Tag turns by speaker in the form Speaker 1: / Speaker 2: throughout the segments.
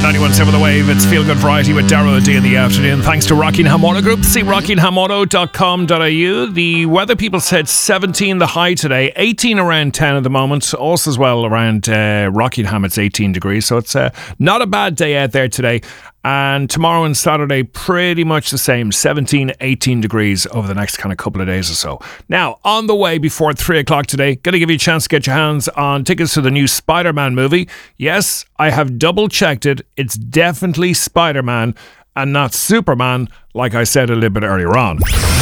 Speaker 1: 91.7 The Wave. It's Feel Good Variety with Darrow D in the afternoon. Thanks to Rockingham Auto Group. See rockinghamauto.com.au. The weather people said 17 the high today, 18 around 10 at the moment. Also as well around Rockingham it's 18 degrees. So it's not a bad day out there today. And tomorrow and Saturday, pretty much the same, 17, 18 degrees over the next kind of couple of days or so. Now, on the way before 3 o'clock today, going to give you a chance to get your hands on tickets to the new Spider-Man movie. Yes, I have double checked it. It's definitely Spider-Man and not Superman, like I said a little bit earlier on.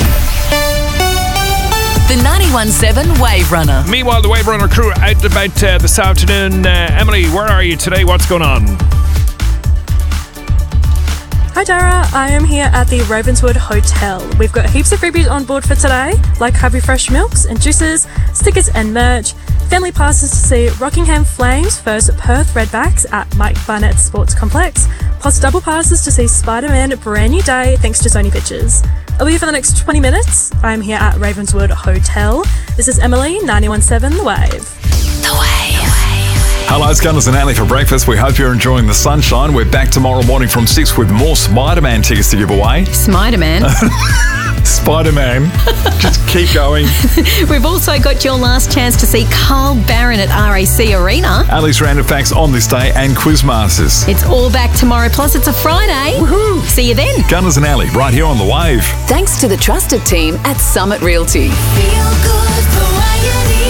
Speaker 2: The 91.7 Wave Runner.
Speaker 1: Meanwhile, the Wave Runner crew out and about this afternoon. Emily, where are you today? What's going on?
Speaker 3: Hi Dara, I am here at the Ravenswood Hotel. We've got heaps of freebies on board for today, like Hubby Fresh milks and juices, stickers and merch, family passes to see Rockingham Flames versus Perth Redbacks at Mike Barnett Sports Complex, plus double passes to see Spider-Man Brand New Day thanks to Sony Pictures. I'll be here for the next 20 minutes. I'm here at Ravenswood Hotel. This is Emily, 91.7 The Wave.
Speaker 2: The Wave.
Speaker 4: Hello, it's Gunners and Antley for breakfast. We hope you're enjoying the sunshine. We're back tomorrow morning from 6 with more Spider-Man tickets to give away.
Speaker 5: Spider-Man.
Speaker 4: Spider-Man. Just keep going.
Speaker 5: We've also got your last chance to see Carl Barron at RAC Arena.
Speaker 4: Ali's Random Facts on this day and Quizmasters.
Speaker 5: It's all back tomorrow, plus it's a Friday. Woohoo! See you then.
Speaker 4: Gunners and Antley, right here on The Wave.
Speaker 2: Thanks to the trusted team at Summit Realty. Feel good variety.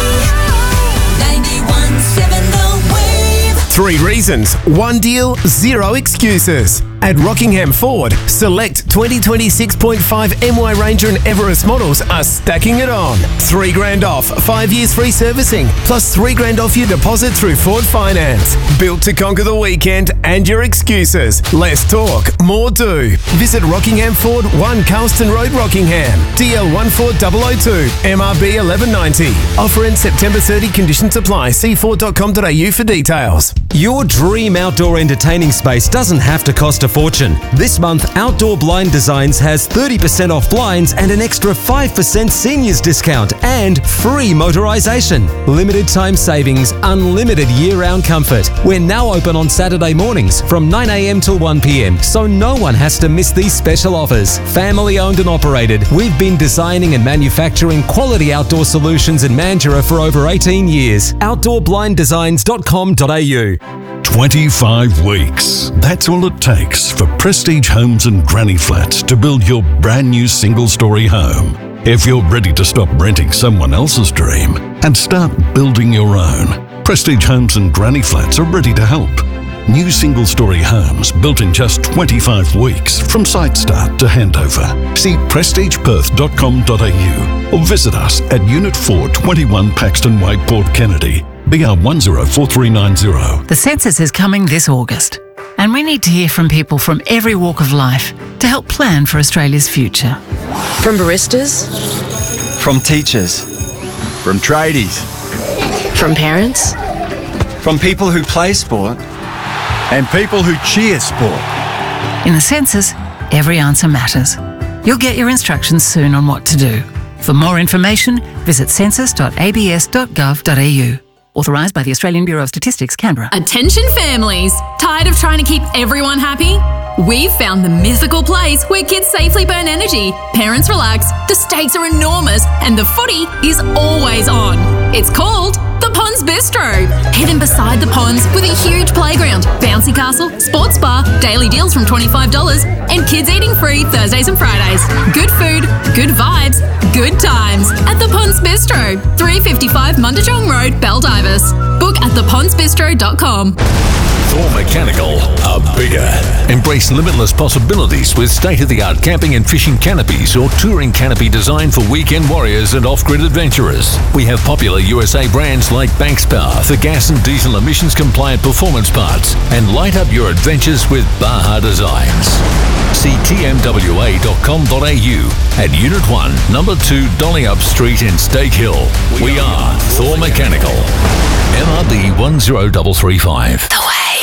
Speaker 2: 91.7 The Wave.
Speaker 6: 3 reasons, 1 deal, 0 excuses. At Rockingham Ford, select 2026.5 MY Ranger and Everest models are stacking it on. $3,000 off, 5 years free servicing, plus $3,000 off your deposit through Ford Finance. Built to conquer the weekend and your excuses. Less talk, more do. Visit Rockingham Ford, 1 Carlston Road, Rockingham. DL 14002, MRB 1190. Offer ends September 30, conditions apply. See ford.com.au for details.
Speaker 7: Your dream outdoor entertaining space doesn't have to cost a fortune. This month, Outdoor Blind Designs has 30% off blinds and an extra 5% seniors discount and free motorisation. Limited time savings, unlimited year-round comfort. We're now open on Saturday mornings from 9 a.m. till 1 p.m, so no one has to miss these special offers. Family owned and operated, we've been designing and manufacturing quality outdoor solutions in Mandurah for over 18 years. OutdoorBlindDesigns.com.au.
Speaker 8: 25 weeks. That's all it takes for Prestige Homes and Granny Flats to build your brand new single-story home. If you're ready to stop renting someone else's dream and start building your own, Prestige Homes and Granny Flats are ready to help. New single-story homes built in just 25 weeks from site start to handover. See prestigeperth.com.au or visit us at Unit 4, 21 Paxton Way, Port Kennedy. BR 104390.
Speaker 9: The census is coming this August, and we need to hear from people from every walk of life to help plan for Australia's future.
Speaker 10: From baristas,
Speaker 11: from teachers, from tradies,
Speaker 10: from parents,
Speaker 11: from people who play sport, and people who cheer sport.
Speaker 9: In the census, every answer matters. You'll get your instructions soon on what to do. For more information, visit census.abs.gov.au. Authorised by the Australian Bureau of Statistics, Canberra.
Speaker 12: Attention families! Tired of trying to keep everyone happy? We've found the mythical place where kids safely burn energy, parents relax, the stakes are enormous, and the footy is always on. It's called the Ponds Bistro. Hidden beside the ponds with a huge playground, bouncy castle, sports bar, daily deals from $25, and kids eating free Thursdays and Fridays. Good food, good vibes, good times at the Ponds Bistro, 355 Mundajong Road, Baldivis. Book at thepondsbistro.com.
Speaker 13: Thor Mechanical are bigger. Embrace limitless possibilities with state-of-the-art camping and fishing canopies or touring canopy designed for weekend warriors and off-grid adventurers. We have popular USA brands like Banks Power for gas and diesel emissions compliant performance parts, and light up your adventures with Baja Designs. See tmwa.com.au at Unit 1, Number 2 Dollyup Street in Stake Hill. We are Thor Mechanical. MRB 10335.